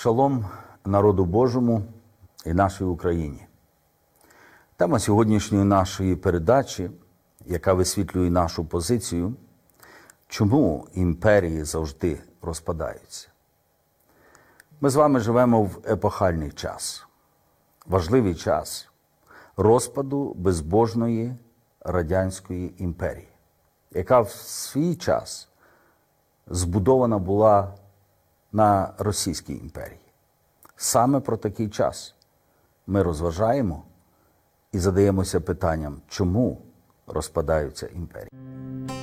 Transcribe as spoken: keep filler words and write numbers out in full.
Шалом народу Божому і нашій Україні. Тема сьогоднішньої нашої передачі, яка висвітлює нашу позицію, чому імперії завжди розпадаються. Ми з вами живемо в епохальний час, важливий час розпаду безбожної Радянської імперії, яка в свій час збудована була на Російській імперії. Саме про такий час ми розважаємо і задаємося питанням, чому розпадаються імперії.